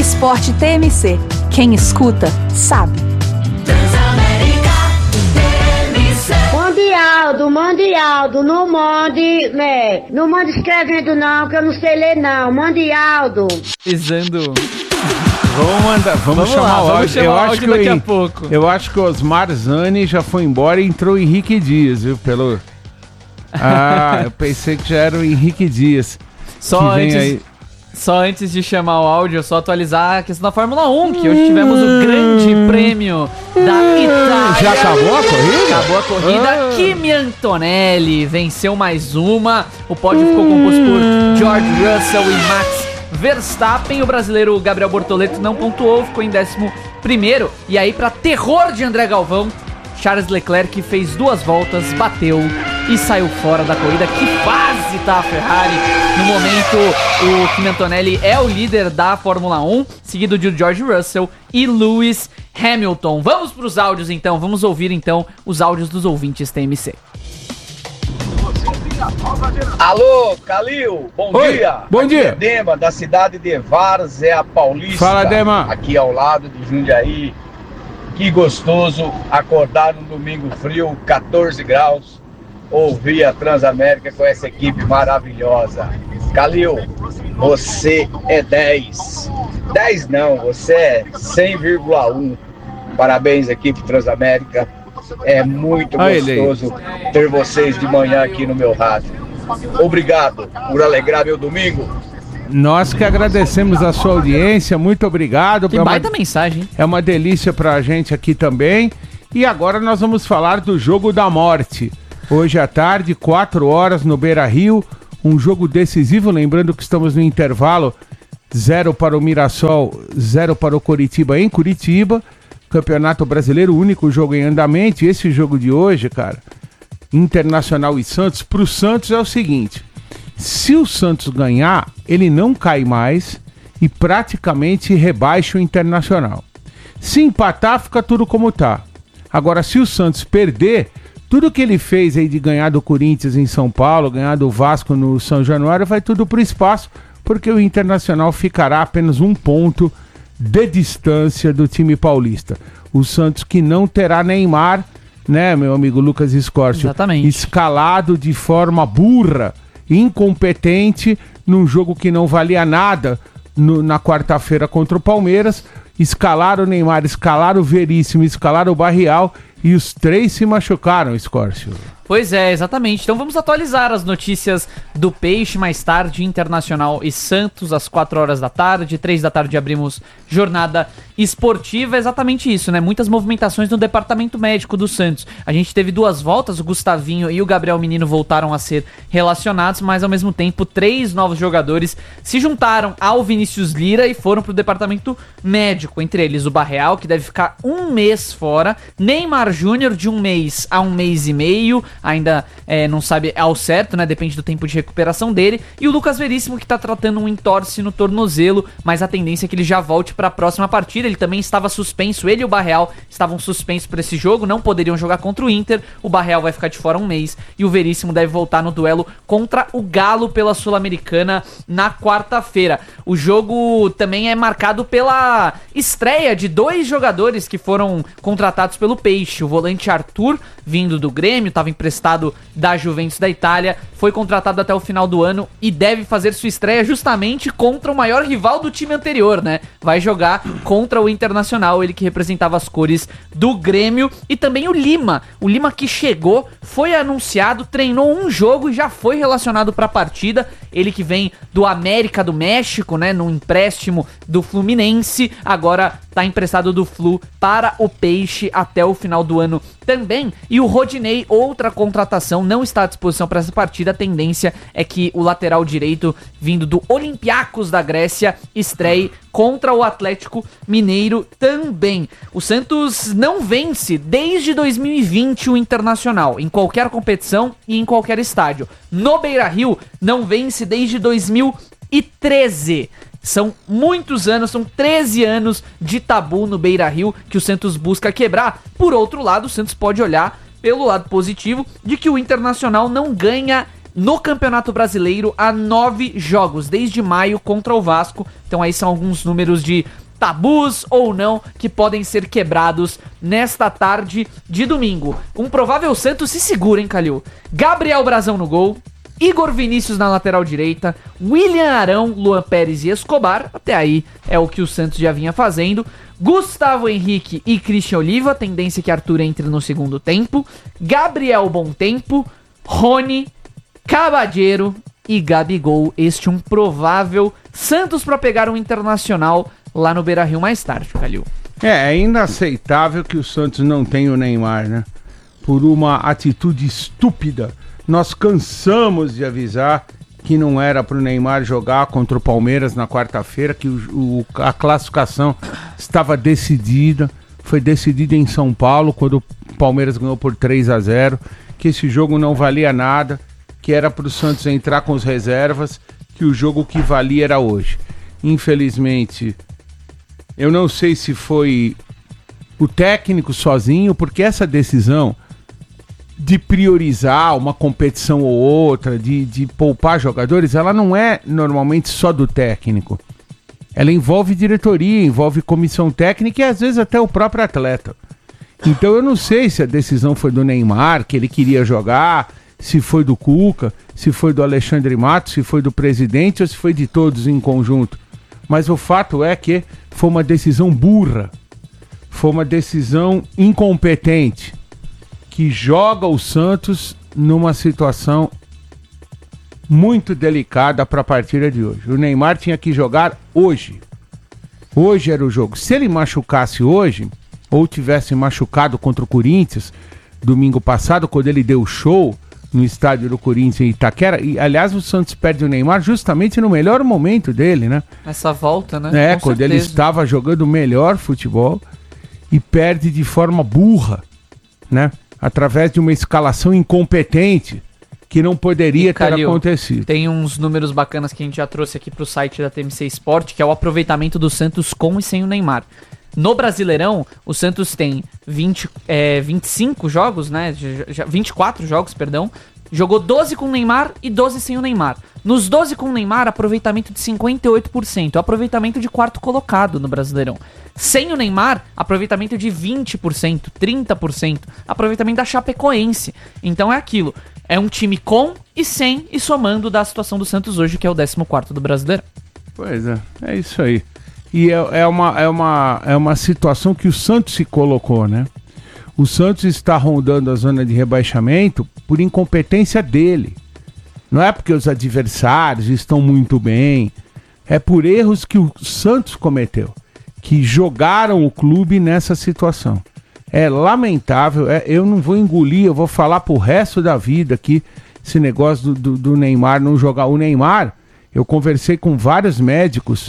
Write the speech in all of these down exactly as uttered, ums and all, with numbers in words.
Esporte T M C. Quem escuta, sabe. Mandialdo, Mandialdo, não mande, né? Não mande escrevendo não, que eu não sei ler não. Mandialdo. Pisando. Vamos mandar, vamos, vamos chamar lá, o áudio. Eu acho que daqui eu, a pouco. Eu acho que o Osmar Zani já foi embora e entrou o Henrique Dias, viu? Pelo. Ah, eu pensei que já era o Henrique Dias. Só antes. Aí... Só antes de chamar o áudio, só atualizar a questão da Fórmula um, que hoje tivemos o grande prêmio da Itália. Já acabou a corrida? Acabou a corrida. Ah. Kimi Antonelli venceu mais uma. O pódio ficou composto por George Russell e Max Verstappen. O brasileiro Gabriel Bortoleto não pontuou, ficou em décimo primeiro. E aí, para terror de André Galvão, Charles Leclerc fez duas voltas, bateu e saiu fora da corrida. Que fase tá a Ferrari! No momento, o Kimi Antonelli é o líder da Fórmula um, seguido de George Russell e Lewis Hamilton. Vamos para os áudios então, vamos ouvir então os áudios dos ouvintes T M C. Alô, Calil, bom Oi, dia. Bom Aqui dia. É Dema, da cidade de Várzea Paulista. Fala, Dema. Aqui ao lado de Jundiaí. Que gostoso acordar num domingo frio, catorze graus, ouvir a Transamérica com essa equipe maravilhosa. Calil, você é dez. dez não, você é cem vírgula um. Parabéns, equipe Transamérica. É muito ah, gostoso ter vocês de manhã aqui no meu rádio. Obrigado por alegrar meu domingo. Nós que agradecemos a sua audiência, muito obrigado. Que baita uma... mensagem. É uma delícia pra gente aqui também. E agora nós vamos falar do Jogo da Morte. Hoje à tarde, quatro horas no Beira-Rio, um jogo decisivo, lembrando que estamos no intervalo, zero para o Mirassol, zero para o Coritiba em Curitiba. Campeonato Brasileiro, o único jogo em andamento. E esse jogo de hoje, cara, Internacional e Santos, pro Santos é o seguinte... Se o Santos ganhar, ele não cai mais e praticamente rebaixa o Internacional. Se empatar, fica tudo como tá. Agora, se o Santos perder, tudo que ele fez aí de ganhar do Corinthians em São Paulo, ganhar do Vasco no São Januário, vai tudo pro espaço, porque o Internacional ficará apenas um ponto de distância do time paulista. O Santos que não terá Neymar, né, meu amigo Lucas Scorcio? Exatamente. Escalado de forma burra, incompetente, num jogo que não valia nada no, na quarta-feira contra o Palmeiras. Escalaram o Neymar, escalaram o Veríssimo, escalaram o Barrial e os três se machucaram, Scorcio. Pois é, exatamente. Então vamos atualizar as notícias do Peixe mais tarde, Internacional e Santos, às quatro horas da tarde, três da tarde abrimos jornada esportiva, exatamente isso, né? Muitas movimentações no departamento médico do Santos. A gente teve duas voltas, o Gustavinho e o Gabriel Menino voltaram a ser relacionados, mas ao mesmo tempo três novos jogadores se juntaram ao Vinícius Lira e foram pro departamento médico, entre eles o Barreal, que deve ficar um mês fora, Neymar Júnior de um mês a um mês e meio, ainda é, não sabe ao certo, né? Depende do tempo de recuperação dele. E o Lucas Veríssimo, que tá tratando um entorse no tornozelo, mas a tendência é que ele já volte para a próxima partida. Ele também estava suspenso, ele e o Barreal estavam suspensos para esse jogo, não poderiam jogar contra o Inter. O Barreal vai ficar de fora um mês e o Veríssimo deve voltar no duelo contra o Galo pela Sul-Americana na quarta-feira. O jogo também é marcado pela estreia de dois jogadores que foram contratados pelo Peixe. O volante Arthur, vindo do Grêmio, estava emprestado da Juventus da Itália, foi contratado até o final do ano e deve fazer sua estreia justamente contra o maior rival do time anterior, né? Vai jogar contra o Internacional, ele que representava as cores do Grêmio. E também o Lima, o Lima que chegou, foi anunciado, treinou um jogo e já foi relacionado para a partida. Ele que vem do América do México, né? No empréstimo do Fluminense, agora tá emprestado do Flu para o Peixe até o final do ano também. E o Rodinei, outra contratação, não está à disposição para essa partida. A tendência é que o lateral direito, vindo do Olympiacos da Grécia, estreie contra o Atlético Mineiro também. O Santos não vence desde dois mil e vinte o Internacional, em qualquer competição e em qualquer estádio. No Beira-Rio, não vence desde dois mil e treze. São muitos anos, são treze anos de tabu no Beira-Rio que o Santos busca quebrar. Por outro lado, o Santos pode olhar pelo lado positivo de que o Internacional não ganha no Campeonato Brasileiro há nove jogos, desde maio contra o Vasco. Então aí são alguns números de tabus ou não que podem ser quebrados nesta tarde de domingo. Um provável Santos se segura, hein, Calil? Gabriel Brazão no gol, Igor Vinícius na lateral direita, William Arão, Luan Pérez e Escobar. Até aí é o que o Santos já vinha fazendo. Gustavo Henrique e Christian Oliva, tendência que Arthur entre no segundo tempo. Gabriel Bontempo, Rony, Cabadeiro e Gabigol. Este um provável Santos para pegar um Internacional lá no Beira-Rio mais tarde, Calil. É, é inaceitável que o Santos não tenha o Neymar, né? Por uma atitude estúpida. Nós cansamos de avisar que não era para o Neymar jogar contra o Palmeiras na quarta-feira, que o, o, a classificação estava decidida, foi decidida em São Paulo, quando o Palmeiras ganhou por três a zero, que esse jogo não valia nada, que era para o Santos entrar com as reservas, que o jogo que valia era hoje. Infelizmente, eu não sei se foi o técnico sozinho, porque essa decisão de priorizar uma competição ou outra, de, de poupar jogadores, ela não é normalmente só do técnico. Ela envolve diretoria, envolve comissão técnica e às vezes até o próprio atleta. Então eu não sei se a decisão foi do Neymar, que ele queria jogar, se foi do Cuca, se foi do Alexandre Matos, se foi do presidente ou se foi de todos em conjunto. Mas o fato é que foi uma decisão burra, foi uma decisão incompetente, que joga o Santos numa situação muito delicada para a partida de hoje. O Neymar tinha que jogar hoje. Hoje era o jogo. Se ele machucasse hoje, ou tivesse machucado contra o Corinthians, domingo passado, quando ele deu show no estádio do Corinthians em Itaquera, e aliás o Santos perde o Neymar justamente no melhor momento dele, né? Essa volta, né? É, Com quando certeza. ele estava jogando o melhor futebol e perde de forma burra, né? Através de uma escalação incompetente que não poderia E, ter Calil, acontecido. Tem uns números bacanas que a gente já trouxe aqui pro site da T M C Sport, que é o aproveitamento do Santos com e sem o Neymar. No Brasileirão, o Santos tem vinte, é, vinte e cinco jogos, né? Já, vinte e quatro jogos, perdão. Jogou doze com o Neymar e doze sem o Neymar. Nos doze com o Neymar, aproveitamento de cinquenta e oito por cento. Aproveitamento de quarto colocado no Brasileirão. Sem o Neymar, aproveitamento de vinte por cento, trinta por cento. Aproveitamento da Chapecoense. Então é aquilo. É um time com e sem e somando da situação do Santos hoje, que é o décimo quarto do Brasileirão. Pois é, é isso aí. E é, é, uma, é, uma, é uma situação que o Santos se colocou, né? O Santos está rondando a zona de rebaixamento por incompetência dele. Não é porque os adversários estão muito bem. É por erros que o Santos cometeu, que jogaram o clube nessa situação. É lamentável, é, eu não vou engolir, eu vou falar pro resto da vida aqui esse negócio do, do, do Neymar não jogar. O Neymar, eu conversei com vários médicos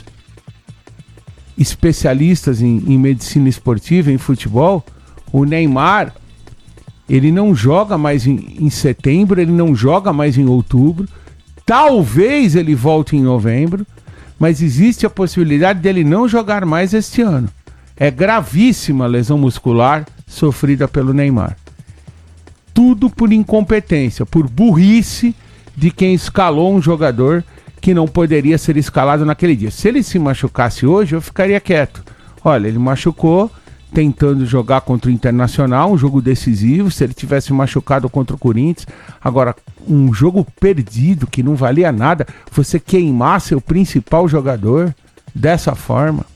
especialistas em, em medicina esportiva, em futebol. O Neymar, ele não joga mais em, em setembro, ele não joga mais em outubro, talvez ele volte em novembro, mas existe a possibilidade dele não jogar mais este ano. É gravíssima a lesão muscular sofrida pelo Neymar. Tudo por incompetência, por burrice de quem escalou um jogador que não poderia ser escalado naquele dia. Se ele se machucasse hoje, eu ficaria quieto. Olha, ele machucou tentando jogar contra o Internacional, um jogo decisivo. Se ele tivesse machucado contra o Corinthians, agora um jogo perdido que não valia nada, você queimar seu principal jogador dessa forma,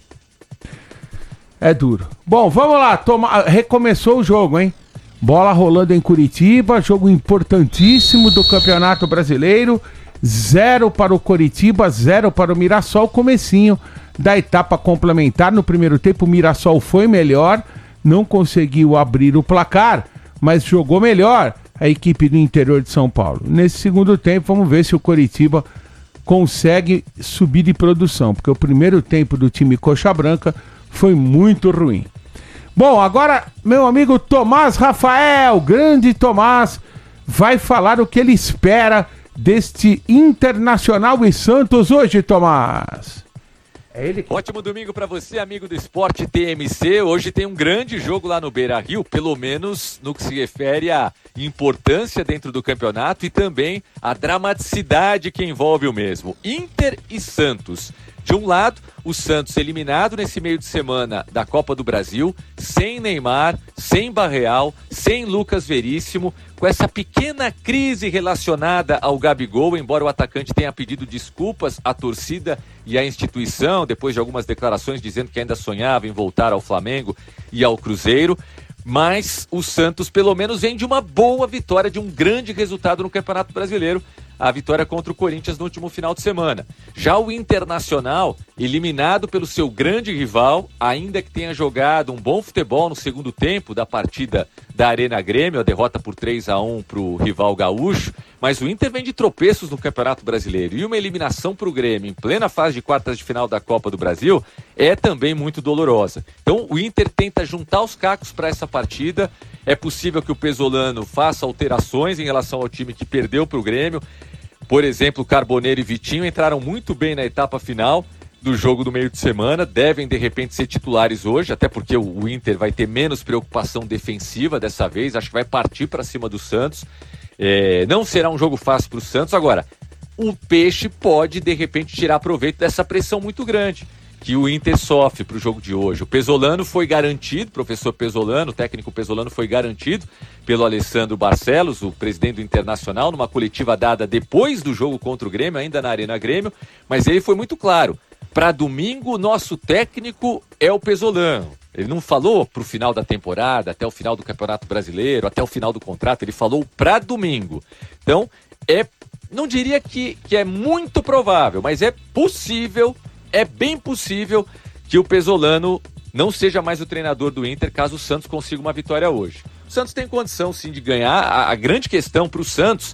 é duro. Bom, vamos lá, toma... recomeçou o jogo, hein? Bola rolando em Curitiba, jogo importantíssimo do Campeonato Brasileiro. Zero para o Coritiba, zero para o Mirassol. Comecinho da etapa complementar. No primeiro tempo o Mirassol foi melhor, não conseguiu abrir o placar, mas jogou melhor a equipe do interior de São Paulo. Nesse segundo tempo vamos ver se o Coritiba consegue subir de produção, porque o primeiro tempo do time Coxa Branca foi muito ruim. Bom, agora meu amigo Tomás Rafael, grande Tomás, vai falar o que ele espera deste Internacional e Santos hoje, Tomás. É ele que... Ótimo domingo para você, amigo do Esporte T M C. Hoje tem um grande jogo lá no Beira-Rio, pelo menos no que se refere à importância dentro do campeonato e também a dramaticidade que envolve o mesmo. Inter e Santos. De um lado, o Santos eliminado nesse meio de semana da Copa do Brasil, sem Neymar, sem Barreal, sem Lucas Veríssimo, com essa pequena crise relacionada ao Gabigol, embora o atacante tenha pedido desculpas à torcida e à instituição, depois de algumas declarações dizendo que ainda sonhava em voltar ao Flamengo e ao Cruzeiro. Mas o Santos pelo menos vem de uma boa vitória, de um grande resultado no Campeonato Brasileiro, a vitória contra o Corinthians no último final de semana. Já o Internacional, eliminado pelo seu grande rival, ainda que tenha jogado um bom futebol no segundo tempo da partida da Arena Grêmio, a derrota por três a um para o rival gaúcho, mas o Inter vem de tropeços no Campeonato Brasileiro e uma eliminação para o Grêmio em plena fase de quartas de final da Copa do Brasil é também muito dolorosa. Então o Inter tenta juntar os cacos para essa partida. É possível que o Pesolano faça alterações em relação ao time que perdeu para o Grêmio. Por exemplo, Carboneiro e Vitinho entraram muito bem na etapa final do jogo do meio de semana, devem de repente ser titulares hoje, até porque o Inter vai ter menos preocupação defensiva dessa vez, acho que vai partir para cima do Santos. É, não será um jogo fácil para o Santos. Agora, o Peixe pode de repente tirar proveito dessa pressão muito grande que o Inter sofre para o jogo de hoje. O Pesolano foi garantido, o professor Pesolano, o técnico Pesolano foi garantido pelo Alessandro Barcelos, o presidente do Internacional, numa coletiva dada depois do jogo contra o Grêmio, ainda na Arena Grêmio, mas ele foi muito claro. Para domingo, nosso técnico é o Pesolano. Ele não falou para o final da temporada, até o final do Campeonato Brasileiro, até o final do contrato, ele falou para domingo. Então, é, não diria que, que é muito provável, mas é possível, é bem possível que o Pesolano não seja mais o treinador do Inter caso o Santos consiga uma vitória hoje. O Santos tem condição sim de ganhar. A, a grande questão para o Santos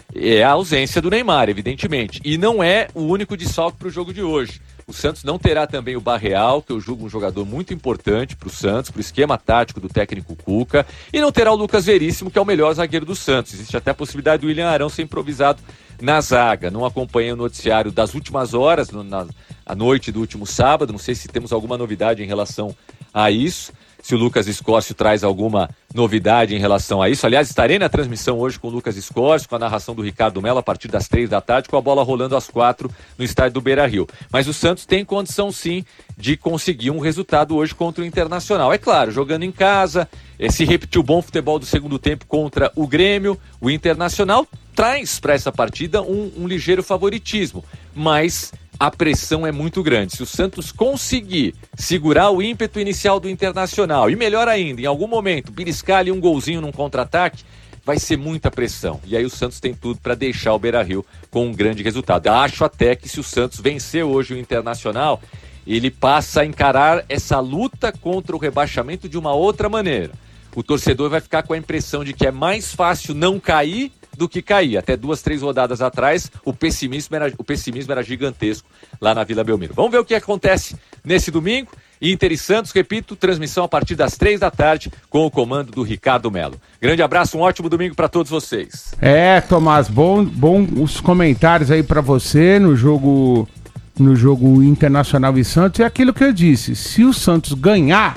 é a ausência do Neymar, evidentemente. E não é o único desfalque para o jogo de hoje. O Santos não terá também o Barreal, que eu julgo um jogador muito importante para o Santos, para o esquema tático do técnico Cuca. E não terá o Lucas Veríssimo, que é o melhor zagueiro do Santos. Existe até a possibilidade do William Arão ser improvisado na zaga. Não acompanhei o noticiário das últimas horas, na, à noite do último sábado. Não sei se temos alguma novidade em relação a isso. Se o Lucas Escórcio traz alguma novidade em relação a isso. Aliás, estarei na transmissão hoje com o Lucas Escórcio, com a narração do Ricardo Mello a partir das três da tarde, com a bola rolando às quatro no estádio do Beira-Rio. Mas o Santos tem condição sim de conseguir um resultado hoje contra o Internacional. É claro, jogando em casa, se repetir o bom futebol do segundo tempo contra o Grêmio, o Internacional traz para essa partida um, um ligeiro favoritismo, mas a pressão é muito grande. Se o Santos conseguir segurar o ímpeto inicial do Internacional e, melhor ainda, em algum momento, beliscar ali um golzinho num contra-ataque, vai ser muita pressão. E aí o Santos tem tudo para deixar o Beira-Rio com um grande resultado. Acho até que se o Santos vencer hoje o Internacional, ele passa a encarar essa luta contra o rebaixamento de uma outra maneira. O torcedor vai ficar com a impressão de que é mais fácil não cair do que cair. Até duas, três rodadas atrás, o pessimismo era, o pessimismo era gigantesco lá na Vila Belmiro. Vamos ver o que acontece nesse domingo. Inter e Santos, repito, transmissão a partir das três da tarde com o comando do Ricardo Mello. Grande abraço, um ótimo domingo para todos vocês. É, Tomás, bom, bom os comentários aí para você no jogo, no jogo Internacional e Santos. É aquilo que eu disse, se o Santos ganhar,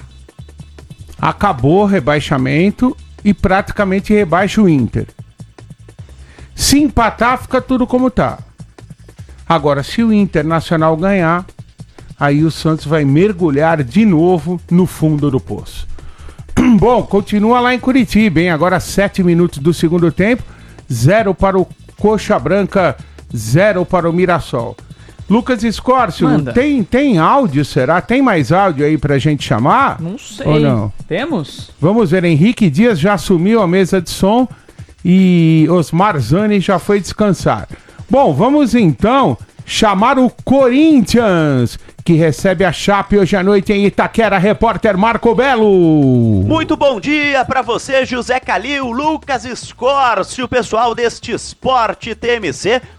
acabou o rebaixamento e praticamente rebaixa o Inter. Se empatar, fica tudo como tá. Agora, se o Internacional ganhar, aí o Santos vai mergulhar de novo no fundo do poço. Bom, continua lá em Curitiba, hein? Agora sete minutos do segundo tempo, zero para o Coxa Branca, zero para o Mirassol. Lucas Escórcio, tem, tem áudio, será? Tem mais áudio aí pra gente chamar? Não sei. Ou não? Temos? Vamos ver, Henrique Dias já assumiu a mesa de som e Osmar Zani já foi descansar. Bom, vamos então chamar o Corinthians, que recebe a Chape hoje à noite em Itaquera. Repórter Marco Belo. Muito bom dia para você, José Calil, Lucas Escórcio, pessoal deste Esporte T M C.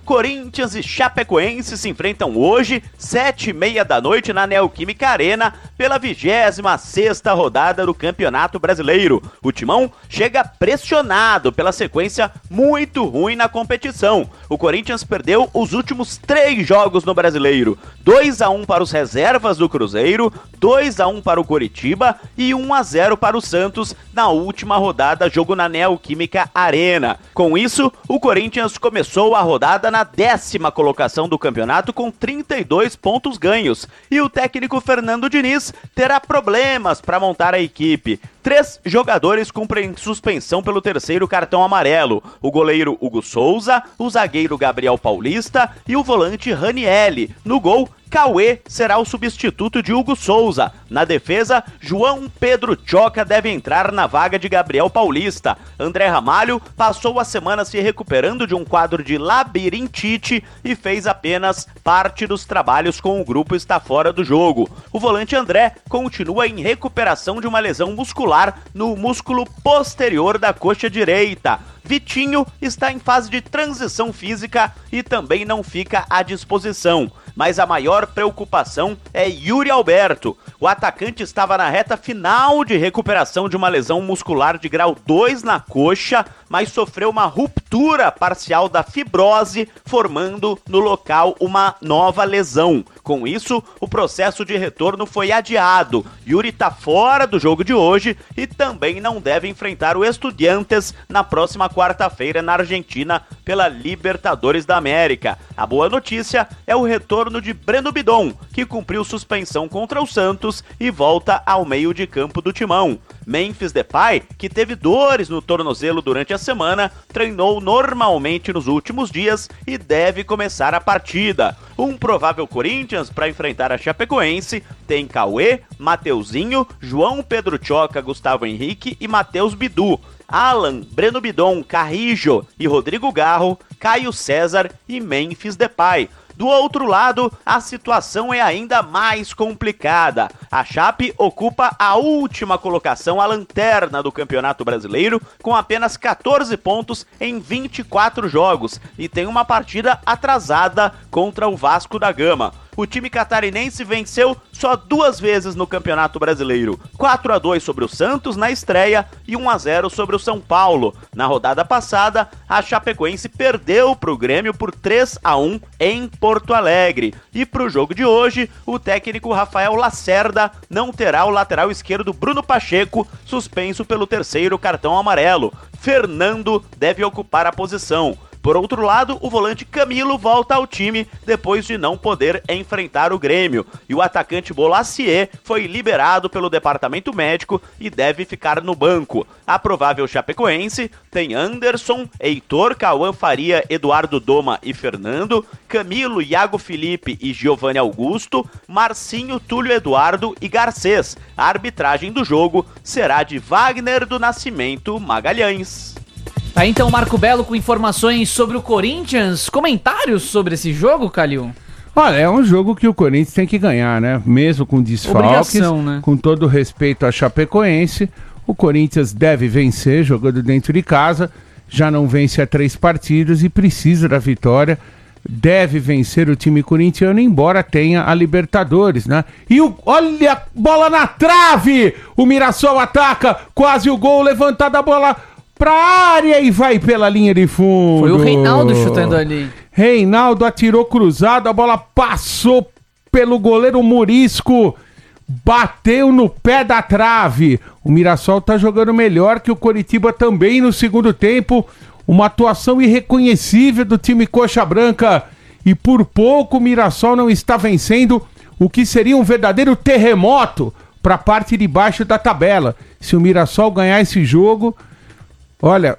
Corinthians e Chapecoense se enfrentam hoje, sete e meia da noite, na Neoquímica Arena, pela vigésima sexta rodada do Campeonato Brasileiro. O Timão chega pressionado pela sequência muito ruim na competição. O Corinthians perdeu os últimos três jogos no Brasileiro. dois a um para os reservas do Cruzeiro, dois a um para o Coritiba e um a zero para o Santos na última rodada, jogo na Neoquímica Arena. Com isso, o Corinthians começou a rodada na décima colocação do campeonato com trinta e dois pontos ganhos. E o técnico Fernando Diniz terá problemas para montar a equipe. Três jogadores cumprem suspensão pelo terceiro cartão amarelo. O goleiro Hugo Souza, o zagueiro Gabriel Paulista e o volante Ranielli. No gol, Cauê será o substituto de Hugo Souza. Na defesa, João Pedro Choca deve entrar na vaga de Gabriel Paulista. André Ramalho passou a semana se recuperando de um quadro de labirintite e fez apenas parte dos trabalhos com o grupo e está fora do jogo. O volante André continua em recuperação de uma lesão muscular no músculo posterior da coxa direita. Vitinho está em fase de transição física e também não fica à disposição. Mas a maior preocupação é Yuri Alberto. O atacante estava na reta final de recuperação de uma lesão muscular de grau dois na coxa, mas sofreu uma ruptura parcial da fibrose, formando no local uma nova lesão. Com isso, o processo de retorno foi adiado. Yuri está fora do jogo de hoje e também não deve enfrentar o Estudiantes na próxima quarta-feira na Argentina pela Libertadores da América. A boa notícia é o retorno de Breno Bidon, que cumpriu suspensão contra o Santos e volta ao meio de campo do Timão. Memphis Depay, que teve dores no tornozelo durante a semana, treinou normalmente nos últimos dias e deve começar a partida. Um provável Corinthians para enfrentar a Chapecoense tem Cauê, Mateuzinho, João Pedro Choca, Gustavo Henrique e Matheus Bidu. Alan, Breno Bidon, Carrijo e Rodrigo Garro, Caio César e Memphis Depay. Do outro lado, a situação é ainda mais complicada. A Chape ocupa a última colocação, a lanterna do Campeonato Brasileiro, com apenas catorze pontos em vinte e quatro jogos e tem uma partida atrasada contra o Vasco da Gama. O time catarinense venceu só duas vezes no Campeonato Brasileiro, quatro a dois sobre o Santos na estreia e um a zero sobre o São Paulo. Na rodada passada, a Chapecoense perdeu para o Grêmio por três a um em Porto Alegre. E para o jogo de hoje, o técnico Rafael Lacerda não terá o lateral esquerdo Bruno Pacheco, suspenso pelo terceiro cartão amarelo. Fernando deve ocupar a posição. Por outro lado, o volante Camilo volta ao time depois de não poder enfrentar o Grêmio. E o atacante Bolacier foi liberado pelo departamento médico e deve ficar no banco. A provável Chapecoense tem Anderson, Heitor, Cauã Faria, Eduardo Doma e Fernando, Camilo, Iago Felipe e Giovanni Augusto, Marcinho, Túlio Eduardo e Garcês. A arbitragem do jogo será de Wagner do Nascimento Magalhães. Tá, então, Marco Belo com informações sobre o Corinthians. Comentários sobre esse jogo, Calil? Olha, é um jogo que o Corinthians tem que ganhar, né? Mesmo com desfalques, Obrigação, né? Com todo respeito à Chapecoense, o Corinthians deve vencer jogando dentro de casa, já não vence há três partidas e precisa da vitória. Deve vencer o time corintiano, embora tenha a Libertadores, né? E o, olha a bola na trave! O Mirassol ataca, quase o gol, levantada a bola pra área e vai pela linha de fundo. Foi o Reinaldo chutando ali. Reinaldo atirou cruzado, a bola passou pelo goleiro Murisco, bateu no pé da trave. O Mirassol tá jogando melhor que o Coritiba também no segundo tempo. Uma atuação irreconhecível do time Coxa Branca. E por pouco o Mirassol não está vencendo o que seria um verdadeiro terremoto para a parte de baixo da tabela. Se o Mirassol ganhar esse jogo... Olha,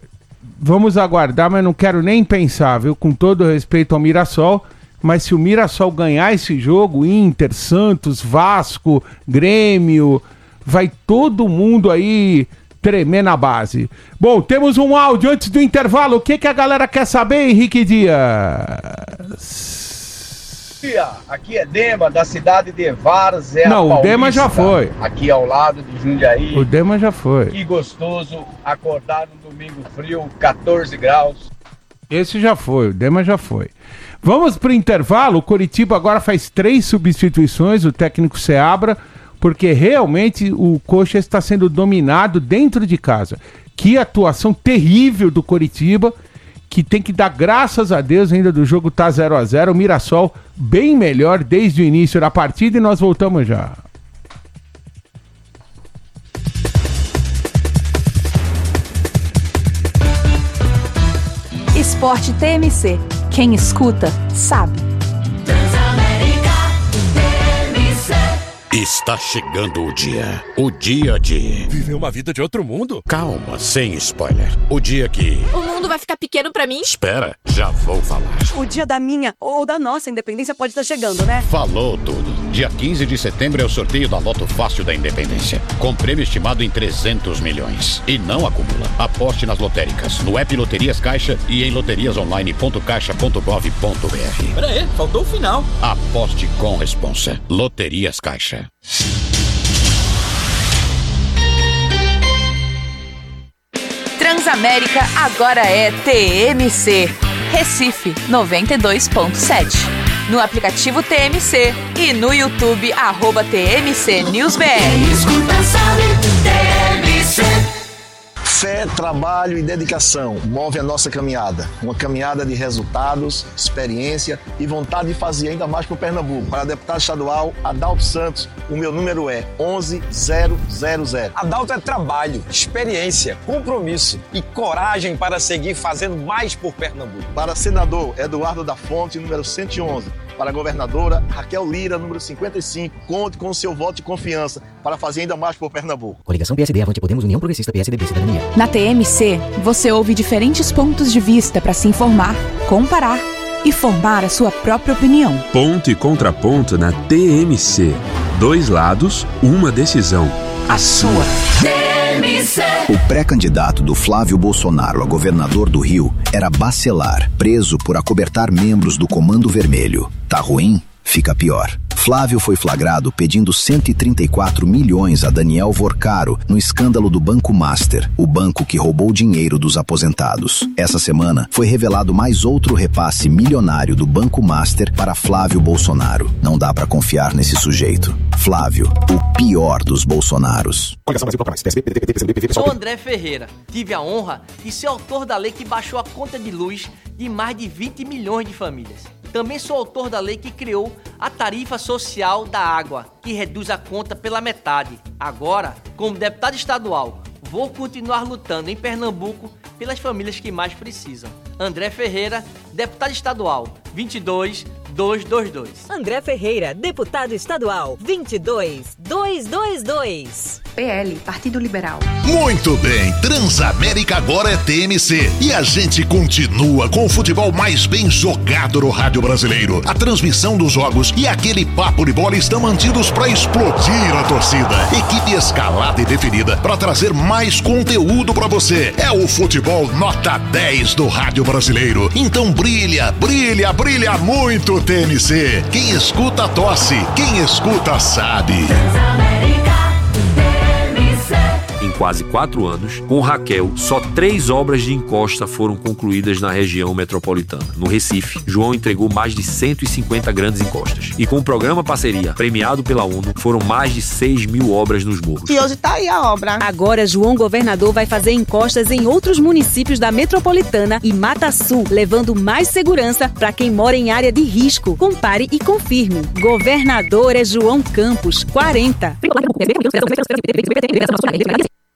vamos aguardar, mas não quero nem pensar, viu? Com todo respeito ao Mirassol, mas se o Mirassol ganhar esse jogo, Inter, Santos, Vasco, Grêmio, vai todo mundo aí tremer na base. Bom, temos um áudio antes do intervalo. O que, que a galera quer saber, Henrique Dias? Aqui é Dema, da cidade de Várzea Não, Paulista. o Dema já foi. Aqui ao lado de Jundiaí. O Dema já foi. Que gostoso acordar num domingo frio, catorze graus, Esse já foi, o Dema já foi. Vamos pro intervalo. O Coritiba agora faz três substituições, o técnico Seabra, porque realmente o Coxa está sendo dominado dentro de casa. Que atuação terrível do Coritiba, que tem que dar graças a Deus ainda do jogo tá zero a zero. O Mirassol bem melhor desde o início da partida e nós voltamos já. Esporte T M C. Quem escuta, sabe. Está chegando o dia. O dia de... viver uma vida de outro mundo? Calma, sem spoiler. O dia que... o mundo vai ficar pequeno pra mim? Espera, já vou falar. O dia da minha ou da nossa independência pode estar chegando, né? Falou tudo. Dia quinze de setembro é o sorteio da Loto Fácil da Independência. Com prêmio estimado em trezentos milhões. E não acumula. Aposte nas lotéricas, no app Loterias Caixa e em loterias online ponto caixa ponto gov ponto br. Pera aí, faltou o final. Aposte com responsa. Loterias Caixa. Transamérica agora é T M C. Recife noventa e dois ponto sete. No aplicativo T M C e no YouTube, arroba T M C News B R. Escuta, sabe, T M C. Fé, trabalho e dedicação move a nossa caminhada. Uma caminhada de resultados, experiência e vontade de fazer ainda mais para o Pernambuco. Para deputado estadual, Adalto Santos, o meu número é onze zero zero zero. Adalto é trabalho, experiência, compromisso e coragem para seguir fazendo mais por Pernambuco. Para senador, Eduardo da Fonte, número cento e onze. Para a governadora, Raquel Lira, número cinquenta e cinco. Conte com o seu voto de confiança para fazer ainda mais por Pernambuco. Coligação P S D, Avante Podemos, União Progressista, P S D B, Cidadania. Na T M C, você ouve diferentes pontos de vista para se informar, comparar e formar a sua própria opinião. Ponto e contraponto na T M C. Dois lados, uma decisão. A sua. T M C. O pré-candidato do Flávio Bolsonaro a governador do Rio era Bacelar, preso por acobertar membros do Comando Vermelho. Tá ruim? Fica pior. Flávio foi flagrado pedindo cento e trinta e quatro milhões a Daniel Vorcaro no escândalo do Banco Master, o banco que roubou dinheiro dos aposentados. Essa semana foi revelado mais outro repasse milionário do Banco Master para Flávio Bolsonaro. Não dá pra confiar nesse sujeito. Flávio, o pior dos Bolsonaros. Sou André Ferreira. Tive a honra de ser autor da lei que baixou a conta de luz de mais de vinte milhões de famílias. Também sou autor da lei que criou a tarifa social da água, que reduz a conta pela metade. Agora, como deputado estadual, vou continuar lutando em Pernambuco pelas famílias que mais precisam. André Ferreira, deputado estadual, vinte e dois mil duzentos e vinte e dois. André Ferreira, deputado estadual, vinte e dois mil duzentos e vinte e dois. P L, Partido Liberal. Muito bem, Transamérica agora é T M C e a gente continua com o futebol mais bem jogado no rádio brasileiro. A transmissão dos jogos e aquele papo de bola estão mantidos para explodir a torcida. Equipe escalada e definida para trazer mais conteúdo para você. É o futebol nota dez do rádio brasileiro. Então brilha, brilha, brilha muito, T M C. Quem escuta tosse, quem escuta sabe. Em quase quatro anos, com Raquel, só três obras de encosta foram concluídas na região metropolitana. No Recife, João entregou mais de cento e cinquenta grandes encostas. E com o programa Parceria, premiado pela ONU, foram mais de seis mil obras nos morros. E hoje tá aí a obra. Agora, João Governador vai fazer encostas em outros municípios da metropolitana e Mata Sul, levando mais segurança para quem mora em área de risco. Compare e confirme. Governador é João Campos, quarenta.